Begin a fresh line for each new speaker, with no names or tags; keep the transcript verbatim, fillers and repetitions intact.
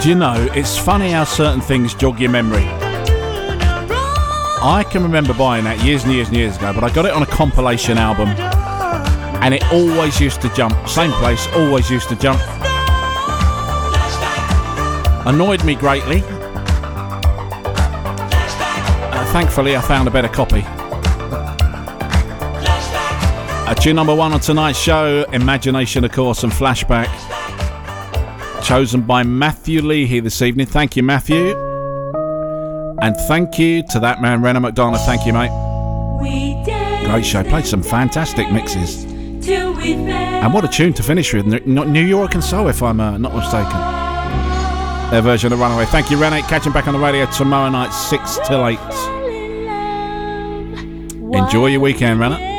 Do you know, it's funny how certain things jog your memory. I can remember buying that years and years and years ago, but I got it on a compilation album, and it always used to jump. Same place, always used to jump. Annoyed me greatly. Uh, thankfully, I found a better copy. Uh, tune number one on tonight's show, Imagination, of course, and Flashback. Chosen by Matthew Leahy this evening. Thank you, Matthew. And thank you to that man, Renner McDonald. Thank you, mate. Great show. Played some fantastic mixes. And what a tune to finish with. New York and Soul, if I'm uh, not mistaken. Their version of Runaway. Thank you, Renee. Catching back on the radio tomorrow night, six till eight. Enjoy your weekend, Renner.